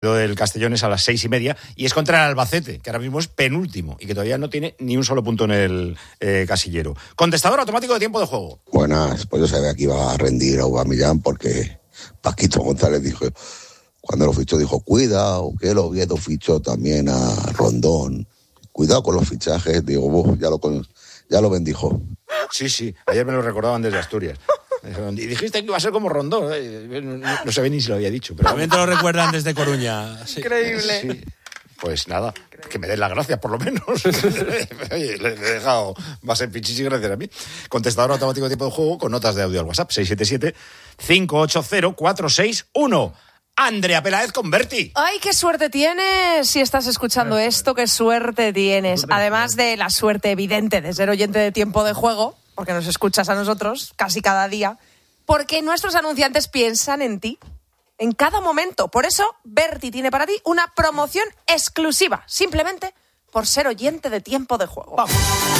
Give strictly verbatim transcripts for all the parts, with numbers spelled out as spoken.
del Castellón es a las seis y media y es contra el Albacete, que ahora mismo es penúltimo y que todavía no tiene ni un solo punto en el eh, casillero. Contestador automático de tiempo de juego. Buenas, pues yo sabía que iba a rendir a Aubameyang porque Paquito González dijo, cuando lo fichó, dijo, cuidado, que el Oviedo fichó también a Rondón. Cuidado con los fichajes, digo, uf, ya lo, ya lo bendijo. Sí, sí, ayer me lo recordaban desde Asturias. Y dijiste que iba a ser como Rondón, no, no sabía ni si lo había dicho. Pero también te lo recuerdan desde Coruña. Sí. Increíble. Sí. Pues nada, que me den las gracias por lo menos. Oye, le he dejado más en pichichi gracias a mí. Contestador automático de tiempo de juego con notas de audio al WhatsApp seis siete siete, cinco ocho cero, cuatro seis uno. Andrea Peláez con Berti. ¡Ay, qué suerte tienes! Si estás escuchando esto, qué suerte tienes. Además de la suerte evidente de ser oyente de tiempo de juego, porque nos escuchas a nosotros casi cada día, porque nuestros anunciantes piensan en ti en cada momento. Por eso, Berti tiene para ti una promoción exclusiva, simplemente por ser oyente de tiempo de juego. Vamos.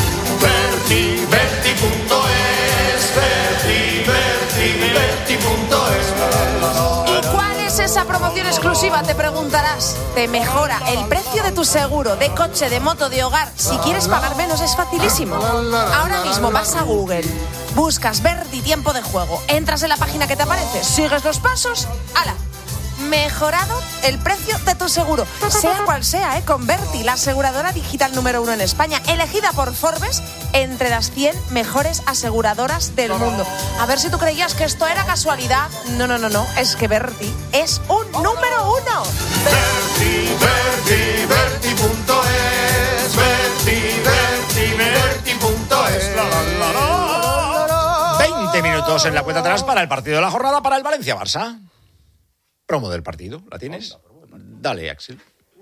Berti, Berti punto es, Berti, Berti, Berti punto es. ¿Y cuál es esa promoción exclusiva? Te preguntarás. Te mejora el precio de tu seguro de coche, de moto, de hogar. Si quieres pagar menos es facilísimo. Ahora mismo vas a Google, buscas Berti tiempo de juego, entras en la página que te aparece, sigues los pasos, ¡hala! Mejorado el precio de tu seguro, sea cual sea, ¿eh? Con Berti, la aseguradora digital número uno en España, elegida por Forbes entre las cien mejores aseguradoras del mundo. A ver si tú creías que esto era casualidad. No, no, no, no, es que Berti es un número uno. Berti, Berti, Berti punto es, Berti, Berti, Berti punto es. La, la, la, la. veinte minutos en la cuenta atrás para el partido de la jornada para el Valencia-Barça. Promo del partido, ¿la tienes? Dale, Axel.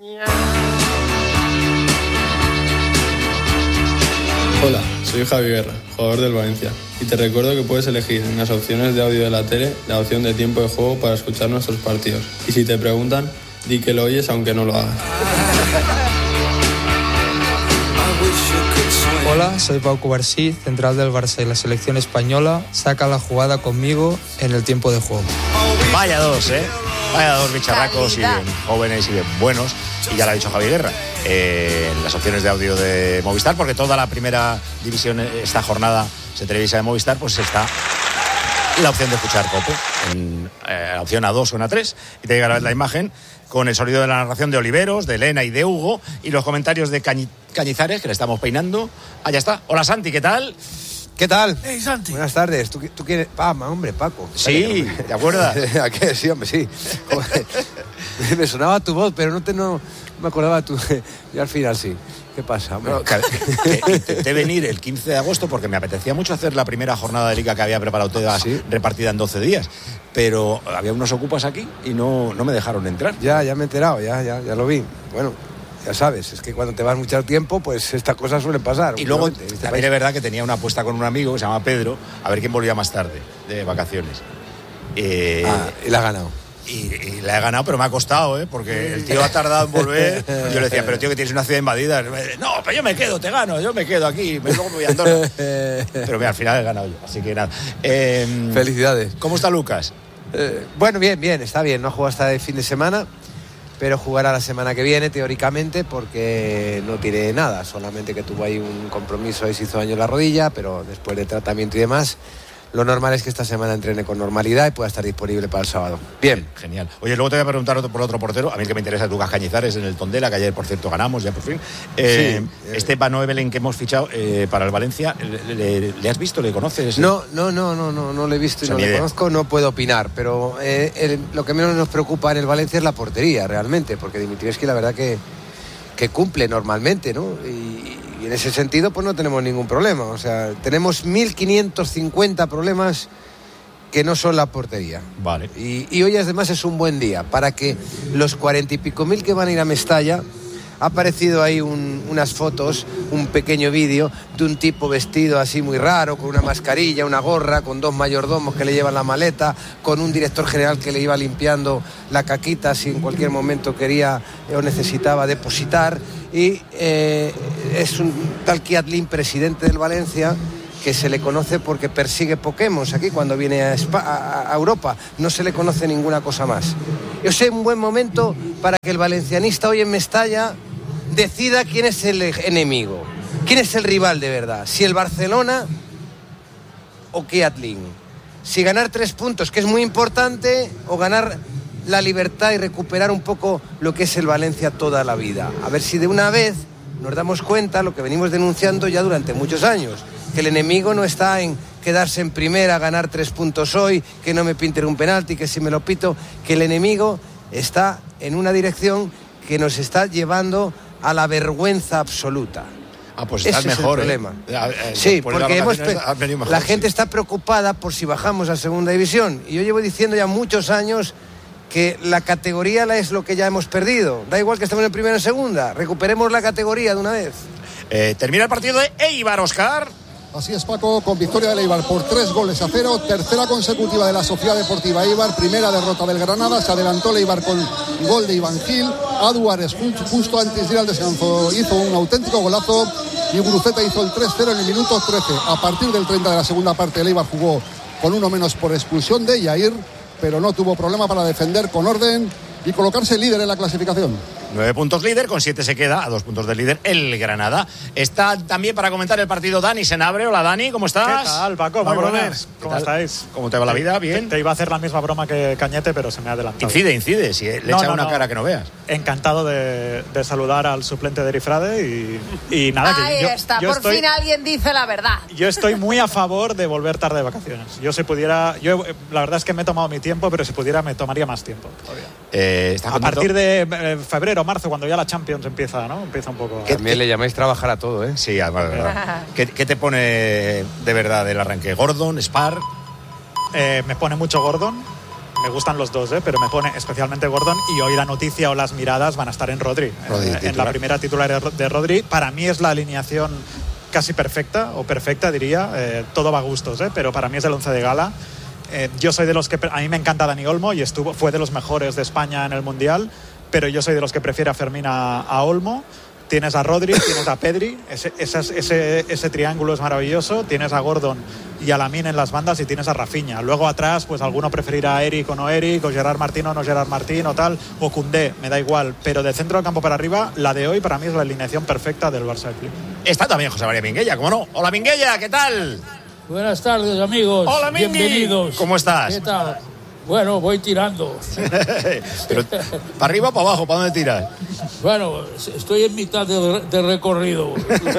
Hola, soy Javi Guerra, jugador del Valencia, y te recuerdo que puedes elegir en las opciones de audio de la tele la opción de tiempo de juego para escuchar nuestros partidos. Y si te preguntan, di que lo oyes aunque no lo hagas. Hola, soy Pau Cubarsí, central del Barça y la selección española. Saca la jugada conmigo en el tiempo de juego. Vaya dos, ¿eh? Vaya dos bicharracos y bien jóvenes y bien buenos. Y ya lo ha dicho Javi Guerra. Eh, las opciones de audio de Movistar, porque toda la primera división esta jornada se televisa de Movistar, pues está la opción de escuchar Cope. En eh, la opción A dos o en A tres. Y te llegará la imagen con el sonido de la narración de Oliveros, de Elena y de Hugo, y los comentarios de Cañi- Cañizares, que le estamos peinando. Allá está. Hola, Santi, ¿qué tal? ¿Qué tal? Hey, Santi. Buenas tardes. ¿Tú, tú quieres...? Ah, hombre, Paco. Sí, ¿te acuerdas? ¿A qué? Sí, hombre, sí. Me sonaba tu voz, pero no te no me acordaba tu... Y al final sí. ¿Qué pasa, hombre? No, que, que intenté venir el quince de agosto porque me apetecía mucho hacer la primera jornada de Liga que había preparado Tebas, ¿sí?, repartida en doce días. Pero había unos ocupas aquí y no, no me dejaron entrar. Ya, ya me he enterado, ya, ya, ya lo vi. Bueno, ya sabes, es que cuando te vas mucho tiempo, pues estas cosas suelen pasar. Y luego este también país. Es verdad que tenía una apuesta con un amigo que se llama Pedro, a ver quién volvía más tarde, de vacaciones. Eh, ah, y la ha ganado. Y, y la he ganado, pero me ha costado, ¿eh? Porque el tío ha tardado en volver. Yo le decía, pero tío, que tienes una ciudad invadida. No, pero yo me quedo, te gano, yo me quedo aquí, luego me voy a Andorra. Pero mira, al final he ganado yo, así que nada. Eh, Felicidades. ¿Cómo está Lucas? Eh, bueno, bien, bien, está bien. No ha jugado hasta el fin de semana, pero jugará la semana que viene, teóricamente, porque no tiene nada. Solamente que tuvo ahí un compromiso y se hizo daño en la rodilla, pero después de tratamiento y demás, lo normal es que esta semana entrene con normalidad y pueda estar disponible para el sábado. Bien. Genial. Oye, luego te voy a preguntar otro, por otro portero. A mí el que me interesa es Lucas Cañizares en el Tondela, que ayer, por cierto, ganamos ya por fin. Eh, sí. Este Van Oevelen que hemos fichado eh, para el Valencia, ¿le, le, ¿le has visto? ¿Le conoces? No, no, no, no, no, no le he visto y o sea, no le conozco, no puedo opinar. Pero eh, el, lo que menos nos preocupa en el Valencia es la portería, realmente, porque Dimitrievski la verdad que, que cumple normalmente, ¿no? Y, Y en ese sentido, pues no tenemos ningún problema. O sea, tenemos mil quinientos cincuenta problemas que no son la portería. Vale. Y, y hoy además es un buen día para que los cuarenta y pico mil que van a ir a Mestalla, ha aparecido ahí un, unas fotos, un pequeño vídeo de un tipo vestido así muy raro, con una mascarilla, una gorra, con dos mayordomos que le llevan la maleta, con un director general que le iba limpiando la caquita si en cualquier momento quería o necesitaba depositar. Y eh, es un tal Kiatlin, presidente del Valencia, que se le conoce porque persigue Pokémon aquí cuando viene a, Spa- a, a Europa. No se le conoce ninguna cosa más. Yo sé un buen momento para que el valencianista hoy en Mestalla decida quién es el enemigo, quién es el rival de verdad, si el Barcelona o Kiatlin, si ganar tres puntos, que es muy importante, o ganar la libertad y recuperar un poco lo que es el Valencia toda la vida. A ver si de una vez nos damos cuenta, lo que venimos denunciando ya durante muchos años, que el enemigo no está en quedarse en primera, ganar tres puntos hoy, que no me pinten un penalti, que si me lo pito, que el enemigo está en una dirección que nos está llevando a la vergüenza absoluta. Ah, pues estás Ese mejor, es el ¿eh? problema. Eh, eh, sí, porque hemos mejor, la gente sí. está preocupada por si bajamos a segunda división. Y yo llevo diciendo ya muchos años que la categoría es lo que ya hemos perdido. Da igual que estemos en primera o en segunda. Recuperemos la categoría de una vez. Eh, termina el partido de Eibar, Óscar. Así es, Paco, con victoria del Eibar por tres goles a cero, tercera consecutiva de la Sociedad Deportiva Eibar, primera derrota del Granada, se adelantó el Eibar con gol de Iván Gil, Aduares justo antes de ir al descanso hizo un auténtico golazo y Guruceta hizo el tres cero en el minuto trece. A partir del treinta de la segunda parte el Eibar jugó con uno menos por expulsión de Yair, pero no tuvo problema para defender con orden y colocarse líder en la clasificación. Nueve puntos líder, con siete se queda, a dos puntos del líder el Granada. Está también para comentar el partido Dani Senabre. Hola Dani, ¿cómo estás? ¿Qué tal, Paco? Muy buenas. ¿Cómo estáis? ¿Cómo te va la vida? Bien. Te, te iba a hacer la misma broma que Cañete, pero se me ha adelantado. Incide, incide, si le no, echa no, una no. cara que no veas. Encantado de, de saludar al suplente de Erifrade y, y nada. Ahí que yo, está, yo por estoy, fin alguien dice la verdad. Yo estoy muy a favor de volver tarde de vacaciones. Yo si pudiera, yo la verdad es que me he tomado mi tiempo, pero si pudiera me tomaría más tiempo todavía. Eh, a partir de eh, febrero, marzo, cuando ya la Champions empieza, ¿no? Empieza un poco. A... También le llamáis trabajar a todo, ¿eh? Sí, además, verdad. ¿Qué, ¿Qué te pone de verdad el arranque? ¿Gordon, Spar? Eh, me pone mucho Gordon. Me gustan los dos, ¿eh? Pero me pone especialmente Gordon. Y hoy la noticia o las miradas van a estar en Rodri. Rodri en, en la primera titular de Rodri. Para mí es la alineación casi perfecta, o perfecta diría. Eh, todo va a gustos, ¿eh? Pero para mí es el once de gala. Eh, yo soy de los que... A mí me encanta Dani Olmo y estuvo, fue de los mejores de España en el Mundial. Pero yo soy de los que prefiere a Fermín a, a Olmo. Tienes a Rodri, tienes a Pedri, ese, ese, ese, ese triángulo es maravilloso. Tienes a Gordon y a Lamine en las bandas y tienes a Rafinha. Luego atrás, pues alguno preferirá a Eric o no Eric, o Gerard Martín o no Gerard Martín o tal, o Koundé, me da igual. Pero de centro del campo para arriba, la de hoy para mí es la alineación perfecta del Barça. Está también José María Minguella, ¿cómo no? Hola Minguella, ¿qué tal? Buenas tardes, amigos. Hola, Mingui. Bienvenidos. ¿Cómo estás? ¿Qué tal? Bueno, voy tirando. Pero, ¿para arriba o para abajo? ¿Para dónde tiras? Bueno, estoy en mitad de, de recorrido.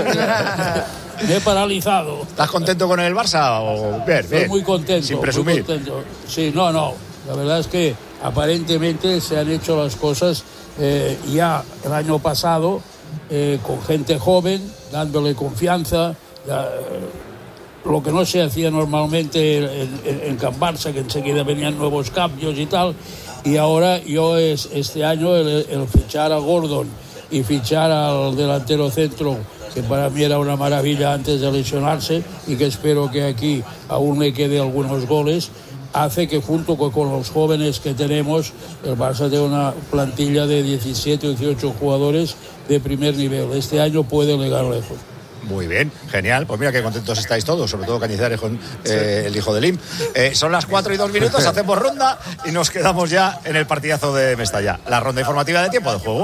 Me he paralizado. ¿Estás contento con el Barça? O... Bien, Estoy bien. muy contento. Sin presumir. Muy contento. Sí, no, no. La verdad es que aparentemente se han hecho las cosas eh, ya el año pasado eh, con gente joven, dándole confianza. Ya, lo que no se hacía normalmente en, en, en Can Barça, que enseguida venían nuevos cambios y tal, y ahora yo es, este año el, el fichar a Gordon y fichar al delantero centro, que para mí era una maravilla antes de lesionarse y que espero que aquí aún le quede algunos goles, hace que junto con, con los jóvenes que tenemos, el Barça tiene una plantilla de diecisiete o dieciocho jugadores de primer nivel. Este año puede llegar lejos. Muy bien, genial. Pues mira qué contentos estáis todos, sobre todo Cañizares con eh, el hijo de Lim. Eh, son las cuatro y dos minutos, hacemos ronda y nos quedamos ya en el partidazo de Mestalla. La ronda informativa de tiempo de juego.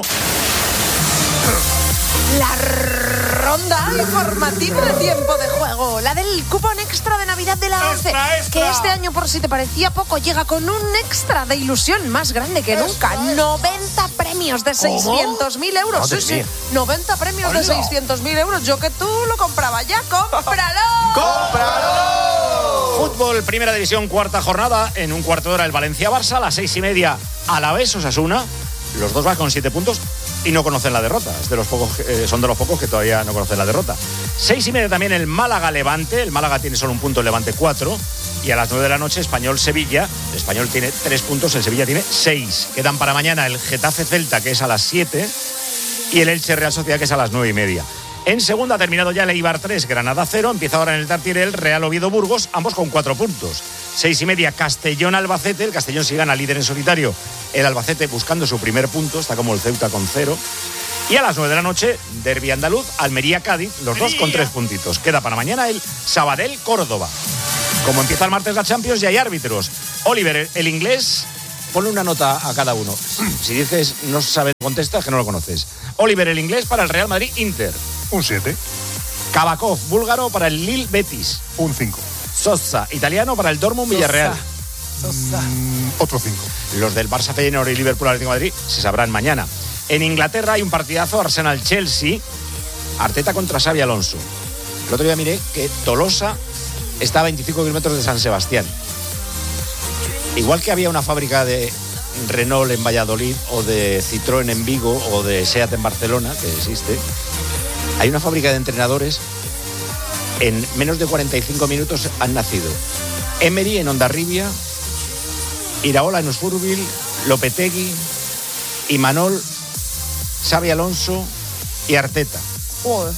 La ronda informativa de tiempo de juego, la del cupón extra de Navidad de la ONCE, que este año, por si te parecía poco, llega con un extra de ilusión más grande que nunca. noventa premios de seiscientos mil euros. Madre sí, mía. sí, noventa premios ¡Hola! de seiscientos mil euros. Yo que tú lo compraba ya, cómpralo. ¡Cómpralo! Fútbol, primera división, cuarta jornada. En un cuarto de hora el Valencia-Barça, a las seis y media Alavés Osasuna. Los dos van con siete puntos y no conocen la derrota. Es de los pocos, eh, son de los pocos que todavía no conocen la derrota. Seis y media también el Málaga-Levante. El Málaga tiene solo un punto, el Levante cuatro. Y a las nueve de la noche Español-Sevilla. El Español tiene tres puntos, el Sevilla tiene seis. Quedan para mañana el Getafe-Celta, que es a las siete. Y el Elche-Real Sociedad, que es a las nueve y media. En segunda ha terminado ya el Eibar tres, Granada cero. Empieza ahora en el Tartiere el Real Oviedo-Burgos, ambos con cuatro puntos. Seis y media Castellón-Albacete. El Castellón si gana líder en solitario. El Albacete buscando su primer punto, está como el Ceuta con cero. Y a las nueve de la noche, derbi andaluz, Almería-Cádiz, los dos con tres puntitos. Queda para mañana el Sabadell-Córdoba. Como empieza el martes la Champions, ya hay árbitros. Oliver, el inglés, ponle una nota a cada uno. Si dices no sabes, contestas que no lo conoces. Oliver, el inglés, para el Real Madrid Inter. Un siete. Kabakov, búlgaro, para el Lille Betis. Un cinco. Sosa, italiano, para el Dortmund Villarreal. Sosa. Mm, otro cinco. Los del Barça, Feyenoord y Liverpool Atlético de Madrid se sabrán mañana. En Inglaterra hay un partidazo, Arsenal-Chelsea, Arteta contra Xabi Alonso. El otro día miré que Tolosa está a veinticinco kilómetros de San Sebastián. Igual que había una fábrica de Renault en Valladolid, o de Citroën en Vigo, o de SEAT en Barcelona, que existe, hay una fábrica de entrenadores. En menos de cuarenta y cinco minutos han nacido Emery en Hondarribia, Iraola en Usurbil, Lopetegui, Imanol, Xabi Alonso y Arteta. Joder.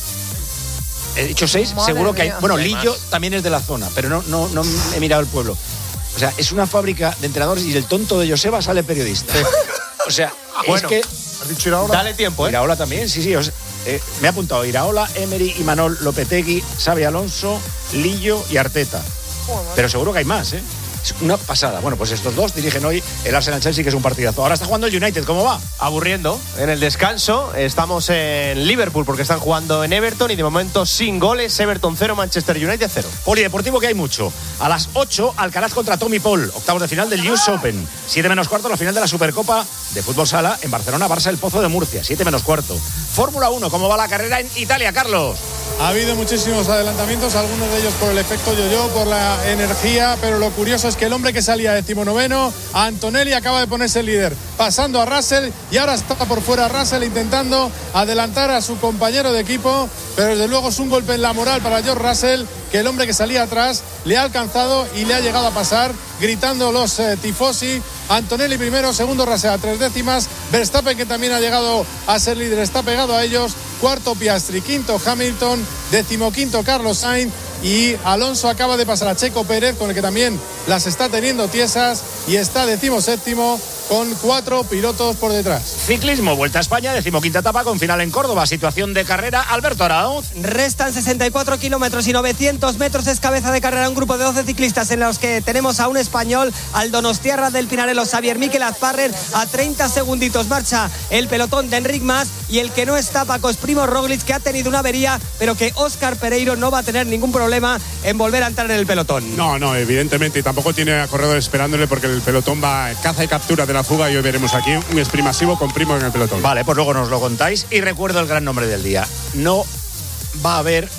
He dicho seis, Madre seguro que hay. mía. Bueno, Hay Lillo más. también es de la zona, pero no, no, no he mirado el pueblo. O sea, es una fábrica de entrenadores y el tonto de Joseba sale periodista. O sea, Bueno, es que. ¿Has dicho Iraola? Dale tiempo, ¿eh? Iraola también, sí, sí. o sea, eh, me he apuntado Iraola, Emery, Imanol, Lopetegui, Xabi Alonso, Lillo y Arteta. Pero seguro que hay más, ¿eh? Es una pasada. Bueno, pues estos dos dirigen hoy el Arsenal-Chelsea, que es un partidazo. Ahora está jugando el United, ¿cómo va? Aburriendo. En el descanso estamos en Liverpool porque están jugando en Everton y de momento sin goles. Everton cero, Manchester United cero. Polideportivo, que hay mucho. A las ocho, Alcaraz contra Tommy Paul, octavos de final del U S Open. siete menos cuarto, la final de la Supercopa de Fútbol Sala en Barcelona, Barça El Pozo de Murcia. siete menos cuarto. Fórmula uno, ¿cómo va la carrera en Italia, Carlos? Ha habido muchísimos adelantamientos, algunos de ellos por el efecto yo-yo, por la energía, pero lo curioso es que el hombre que salía decimonoveno, Antonelli, acaba de ponerse el líder, pasando a Russell, y ahora está por fuera Russell intentando adelantar a su compañero de equipo, pero desde luego es un golpe en la moral para George Russell, que el hombre que salía atrás le ha alcanzado y le ha llegado a pasar, gritando los eh, tifosi. Antonelli primero, segundo Russell a tres décimas, Verstappen, que también ha llegado a ser líder, está pegado a ellos, cuarto Piastri, quinto Hamilton, decimoquinto Carlos Sainz, y Alonso acaba de pasar a Checo Pérez, con el que también las está teniendo tiesas, y está decimoséptimo con cuatro pilotos por detrás. Ciclismo, Vuelta a España, decimoquinta etapa con final en Córdoba. Situación de carrera, Alberto Arauz. Restan sesenta y cuatro kilómetros y novecientos metros. Es cabeza de carrera un grupo de doce ciclistas, en los que tenemos a un español, al donostiarra del Pinarello, Xavier Miquel Azparrer. A treinta segunditos marcha el pelotón de Enric Mas, y el que no está, Paco, es Primo Roglic, que ha tenido una avería, pero que Óscar Pereiro no va a tener ningún problema en volver a entrar en el pelotón. No, no, evidentemente, y tampoco tiene a corredor esperándole, porque el pelotón va caza y captura de la fuga, y hoy veremos aquí un sprint masivo con Primo en el pelotón. Vale, pues luego nos lo contáis. Y recuerdo el gran nombre del día. No va a haber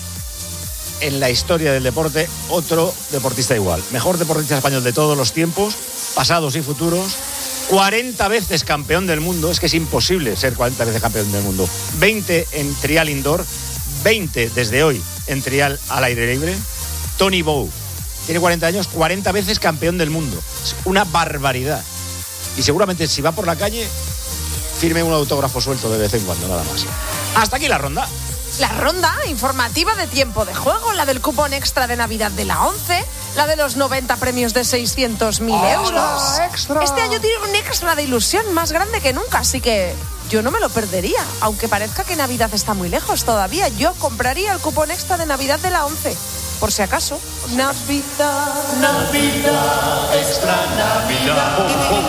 en la historia del deporte otro deportista igual. Mejor deportista español de todos los tiempos, pasados y futuros. cuarenta veces campeón del mundo. Es que es imposible ser cuarenta veces campeón del mundo. veinte en trial indoor, veinte desde hoy en trial al aire libre. Tony Bow tiene cuarenta años, cuarenta veces campeón del mundo. Es una barbaridad. Y seguramente si va por la calle, firme un autógrafo suelto de vez en cuando, nada más. Hasta aquí la ronda. La ronda informativa de tiempo de juego, la del cupón extra de Navidad de la ONCE, la de los noventa premios de seiscientos mil euros. Extra. Este año tiene un extra de ilusión más grande que nunca, así que yo no me lo perdería. Aunque parezca que Navidad está muy lejos todavía, yo compraría el cupón extra de Navidad de la ONCE. Por si acaso. Navidad, Navidad, extra Navidad.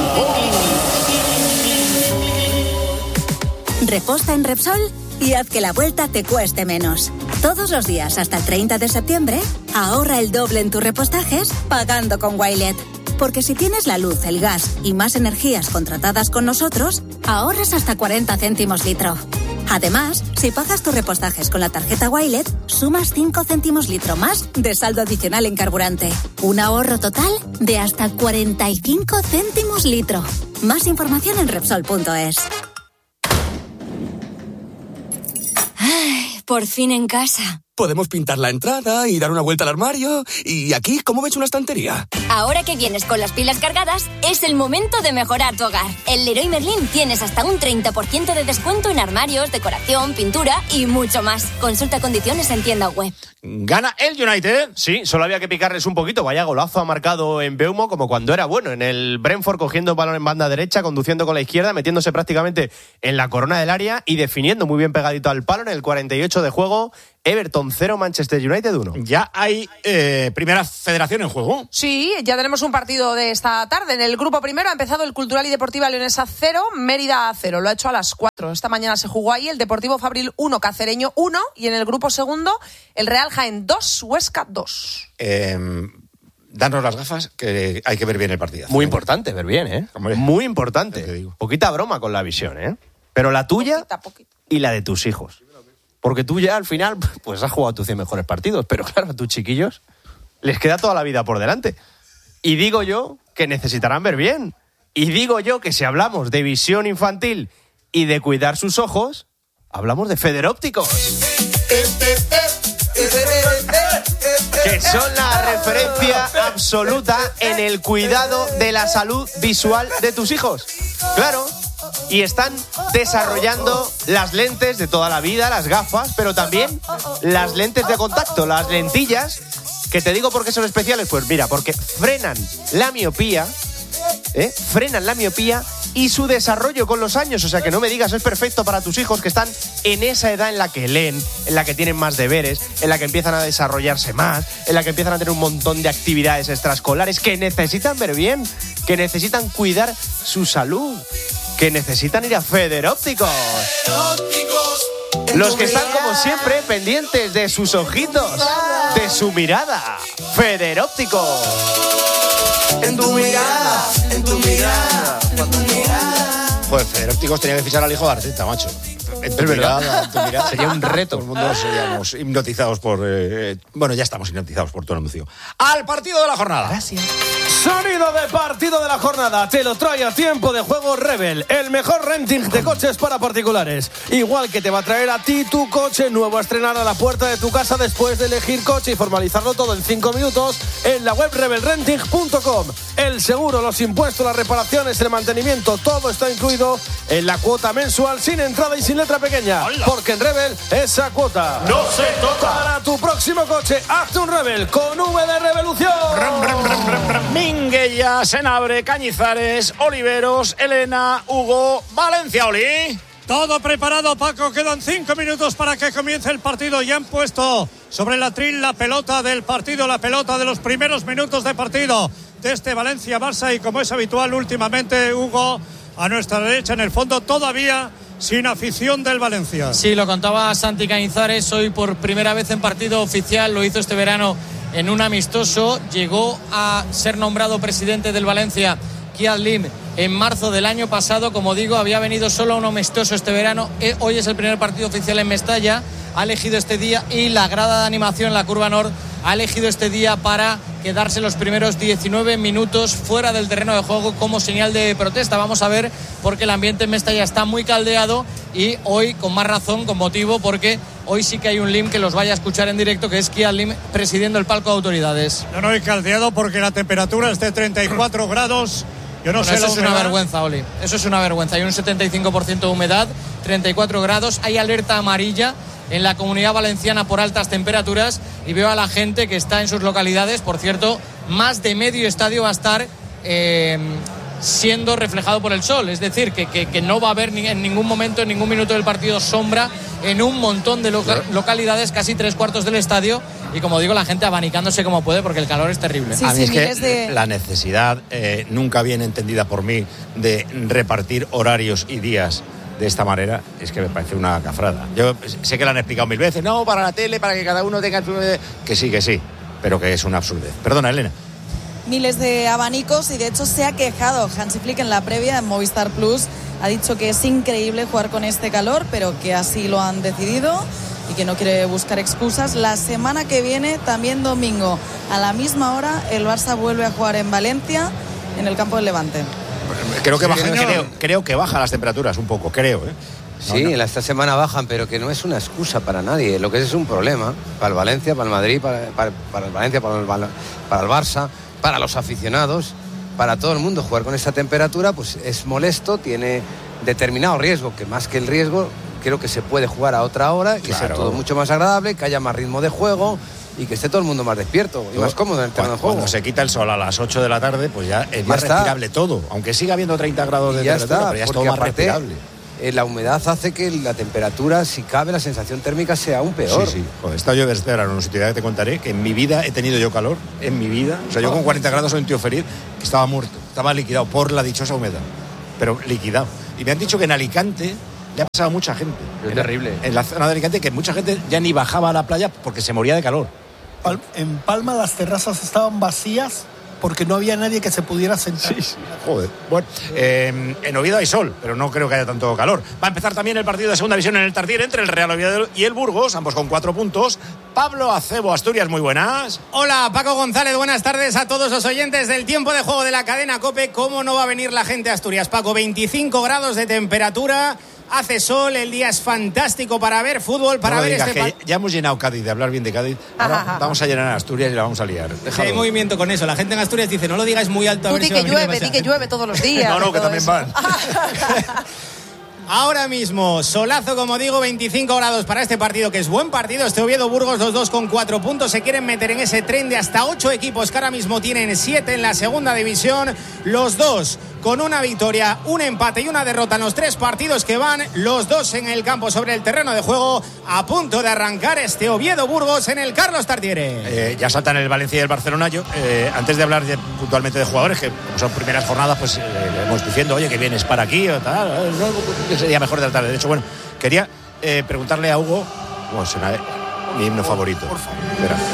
Reposta en Repsol y haz que la vuelta te cueste menos. Todos los días hasta el treinta de septiembre, ahorra el doble en tus repostajes pagando con Wilet. Porque si tienes la luz, el gas y más energías contratadas con nosotros, ahorras hasta cuarenta céntimos litro. Además, si pagas tus repostajes con la tarjeta Wilet, sumas cinco céntimos litro más de saldo adicional en carburante. Un ahorro total de hasta cuarenta y cinco céntimos litro. Más información en Repsol punto es. Ay, por fin en casa. Podemos pintar la entrada y dar una vuelta al armario. Y aquí, ¿cómo ves una estantería? Ahora que vienes con las pilas cargadas, es el momento de mejorar tu hogar. En Leroy Merlin tienes hasta un treinta por ciento de descuento en armarios, decoración, pintura y mucho más. Consulta condiciones en tienda web. ¿Gana el United? Sí, solo había que picarles un poquito. Vaya golazo ha marcado en Beumo, como cuando era bueno. En el Brentford, cogiendo el balón en banda derecha, conduciendo con la izquierda, metiéndose prácticamente en la corona del área y definiendo muy bien pegadito al palo en el cuarenta y ocho de juego. Everton cero, Manchester United uno. Ya hay eh, primera federación en juego. Sí, ya tenemos un partido de esta tarde. En el grupo primero ha empezado el Cultural y Deportiva Leonesa cero, Mérida cero. Lo ha hecho a las cuatro. Esta mañana se jugó ahí el Deportivo Fabril uno, Cacereño uno. Y en el grupo segundo, el Real Jaén dos, Huesca dos. Eh, danos las gafas, que hay que ver bien el partido. Muy importante ver bien, ¿eh? Muy importante. Poquita broma con la visión, ¿eh? Pero la tuya poquita, poquita. Y la de tus hijos. Porque tú ya al final pues has jugado tus cien mejores partidos, pero claro, a tus chiquillos les queda toda la vida por delante. Y digo yo que necesitarán ver bien. Y digo yo que si hablamos de visión infantil y de cuidar sus ojos, hablamos de Federópticos. Que son la referencia absoluta en el cuidado de la salud visual de tus hijos. Claro. Y están desarrollando las lentes de toda la vida, las gafas, pero también las lentes de contacto, las lentillas, que te digo por qué son especiales. Pues mira, porque frenan la miopía, ¿eh? frenan la miopía y su desarrollo con los años. O sea, que no me digas, es perfecto para tus hijos que están en esa edad en la que leen, en la que tienen más deberes, en la que empiezan a desarrollarse más, en la que empiezan a tener un montón de actividades extraescolares, que necesitan ver bien, que necesitan cuidar su salud, que necesitan ir a Federópticos. Los que están, como siempre, pendientes de sus ojitos, de su mirada. Federópticos. En tu mirada, en tu mirada, en tu mirada. Joder, Federópticos tenía que fichar al hijo de Arteta, macho. En tu, mirada, en tu mirada. Sería un reto. Todo el mundo seríamos hipnotizados por... Eh, bueno, ya estamos hipnotizados por tu anuncio. ¡Al partido de la jornada! Gracias. Sonido de partido de la jornada. Te lo trae a tiempo de juego Rebel, el mejor renting de coches para particulares. Igual que te va a traer a ti tu coche nuevo a estrenar a la puerta de tu casa después de elegir coche y formalizarlo todo en cinco minutos en la web rebel renting punto com. El seguro, los impuestos, las reparaciones, el mantenimiento, todo está incluido en la cuota mensual sin entrada y sin letra pequeña. ¡Hola! Porque en Rebel esa cuota no se toca. Para tu próximo coche, hazte un Rebel con V de Revolución. Ram, ram, ram, ram, ram. Minguella, Senabre, Cañizares, Oliveros, Elena, Hugo, Valencia, Oli. Todo preparado, Paco. Quedan cinco minutos para que comience el partido. Ya han puesto sobre el atril la pelota del partido, la pelota de los primeros minutos de partido de este Valencia-Barça. Y como es habitual últimamente, Hugo, a nuestra derecha en el fondo todavía sin afición del Valencia. Sí, lo contaba Santi Cañizares. Hoy por primera vez en partido oficial, lo hizo este verano en un amistoso. Llegó a ser nombrado presidente del Valencia Kiad Lim en marzo del año pasado. Como digo, había venido solo a un amistoso este verano. Hoy es el primer partido oficial en Mestalla. Ha elegido este día, y la grada de animación, la Curva Nord, ha elegido este día para quedarse los primeros diecinueve minutos fuera del terreno de juego como señal de protesta. Vamos a ver, porque el ambiente en Mestalla está muy caldeado, y hoy con más razón, con motivo, porque hoy sí que hay un Lim que los vaya a escuchar en directo, que es Kiad Lim presidiendo el palco de autoridades. No, no, y caldeado porque la temperatura es de treinta y cuatro grados. Yo no bueno, sé eso es humedad. Una vergüenza, Oli. Eso es una vergüenza. Hay un setenta y cinco por ciento de humedad, treinta y cuatro grados. Hay alerta amarilla en la Comunidad Valenciana por altas temperaturas, y veo a la gente que está en sus localidades. Por cierto, más de medio estadio va a estar eh, siendo reflejado por el sol. Es decir, que, que, que no va a haber ni, en ningún momento, en ningún minuto del partido, sombra en un montón de loca- localidades, casi tres cuartos del estadio. Y como digo, la gente abanicándose como puede, porque el calor es terrible. Sí, a mí sí, es que de... la necesidad, eh, nunca bien entendida por mí, de repartir horarios y días de esta manera, es que me parece una cafrada. Yo sé que lo han explicado mil veces, no, para la tele, para que cada uno tenga... Que sí, que sí, pero que es una absurdez. Perdona, Elena. Miles de abanicos, y de hecho se ha quejado Hansi Flick en la previa en Movistar Plus. Ha dicho que es increíble jugar con este calor, pero que así lo han decidido y que no quiere buscar excusas. La semana que viene, también domingo, a la misma hora, el Barça vuelve a jugar en Valencia, en el campo del Levante. Creo que baja, creo, creo que bajan las temperaturas un poco, creo, ¿eh? No, sí, no. Esta semana bajan, pero que no es una excusa para nadie. Lo que es es un problema para el Valencia, para el Madrid, para, para, para el Valencia, para el, para el Barça, para los aficionados, para todo el mundo. Jugar con esta temperatura pues es molesto, tiene determinado riesgo, que más que el riesgo creo que se puede jugar a otra hora, que claro, sea todo mucho más agradable, que haya más ritmo de juego y que esté todo el mundo más despierto y más cómodo en el terreno de juego. Cuando se quita el sol a las ocho de la tarde, pues ya es ya más está. respirable todo, aunque siga habiendo treinta grados de temperatura, está, pero ya es todo más aparte, respirable. eh, la humedad hace que la temperatura, si cabe, la sensación térmica sea aún peor. Sí, sí. Joder, esta yo desde la universidad que te contaré que en mi vida he tenido yo calor, en mi vida. O sea, yo con cuarenta grados soy un tío feliz que estaba muerto, estaba liquidado por la dichosa humedad, pero liquidado. Y me han dicho que en Alicante le ha pasado a mucha gente. Es terrible. En la zona de Alicante, que mucha gente ya ni bajaba a la playa porque se moría de calor. En Palma las terrazas estaban vacías porque no había nadie que se pudiera sentar. Sí, sí. Joder. Bueno, eh, en Oviedo hay sol, pero no creo que haya tanto calor. Va a empezar también el partido de segunda división en el Tartiere entre el Real Oviedo y el Burgos, ambos con cuatro puntos. Pablo Acebo, Asturias, muy buenas. Hola, Paco González, buenas tardes a todos los oyentes del tiempo de juego de la cadena COPE. ¿Cómo no va a venir la gente a Asturias, Paco? veinticinco grados de temperatura. Hace sol, el día es fantástico para ver fútbol, para no ver digas, este... que ya hemos llenado Cádiz, de hablar bien de Cádiz. Ahora Ajá. vamos a llenar a Asturias y la vamos a liar. Sí, hay movimiento con eso. La gente en Asturias dice, no lo digáis muy alto. A Tú ver di si que va a venir llueve, di demasiada que gente. llueve todos los días. No, no, que todo también eso. van. Ahora mismo, solazo, como digo, veinticinco grados para este partido, que es buen partido. Este Oviedo-Burgos, los dos con cuatro puntos. Se quieren meter en ese tren de hasta ocho equipos que ahora mismo tienen siete en la segunda división. Los dos con una victoria, un empate y una derrota en los tres partidos que van. Los dos en el campo sobre el terreno de juego. A punto de arrancar este Oviedo-Burgos en el Carlos Tartiere. Eh, ya saltan el Valencia y el Barcelona. Yo, eh, antes de hablar de, puntualmente de jugadores, que como son primeras jornadas, pues eh, le hemos diciendo, oye, que vienes para aquí o tal, eh, no, que sería mejor tratar. De hecho, bueno, quería eh, preguntarle a Hugo, bueno, suena, eh, mi himno favorito. Por favor.